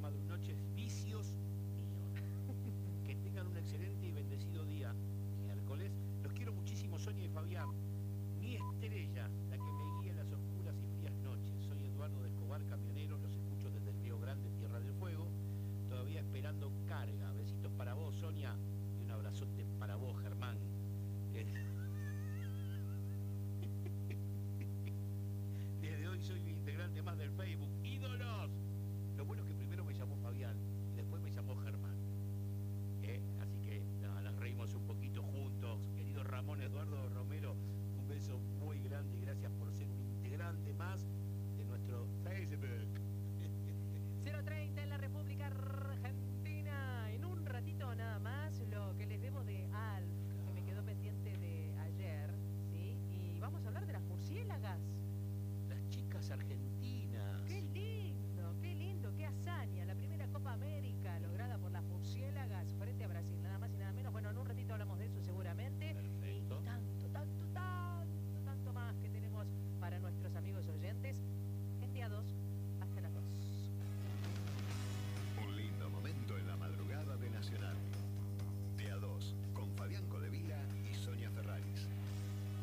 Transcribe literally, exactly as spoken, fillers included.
Madrunoches Vicios Míos. Que tengan un excelente y bendecido día miércoles. Los quiero muchísimo, Sonia y Fabián. Mi estrella, la